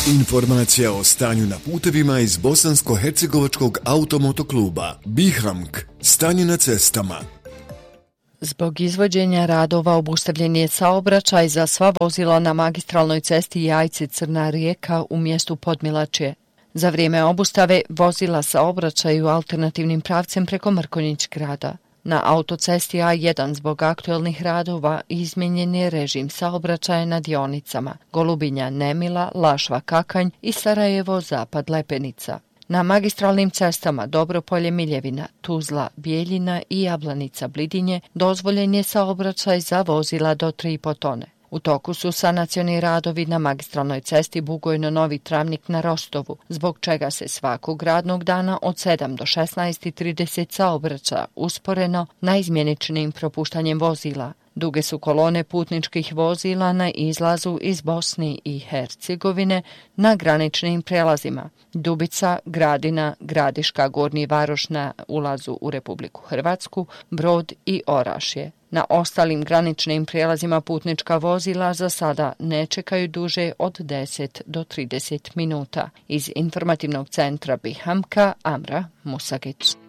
Informacija o stanju na putevima iz Bosansko-hercegovačkog automotokluba. Bihamk. Stanje na cestama. Zbog izvođenja radova obustavljen je saobraćaj za sva vozila na magistralnoj cesti Jajce-Crna Rijeka u mjestu Podmilačje. Za vrijeme obustave vozila saobraćaju alternativnim pravcem preko Mrkonjić grada. Na autocesti A1 zbog aktualnih radova izmijenjen je režim saobraćaja na dionicama Golubinja-Nemila, Lašva-Kakanj i Sarajevo-Zapad-Lepenica. Na magistralnim cestama Dobropolje-Miljevina, Tuzla-Bijeljina i Jablanica-Blidinje dozvoljen je saobraćaj za vozila do 3,5 tone. U toku su sanacioni radovi na magistralnoj cesti Bugojno-Novi Travnik na Rostovu, zbog čega se svakog radnog dana od 7 do 16:30 saobraća usporeno naizmjeničnim propuštanjem vozila. Duge su kolone putničkih vozila na izlazu iz Bosne i Hercegovine na graničnim prelazima Dubica, Gradina, Gradiška, Gornji Varoš na ulazu u Republiku Hrvatsku, Brod i Orašje. Na ostalim graničnim prijelazima putnička vozila za sada ne čekaju duže od 10 do 30 minuta. Iz informativnog centra Bihamka, Amra Musagić.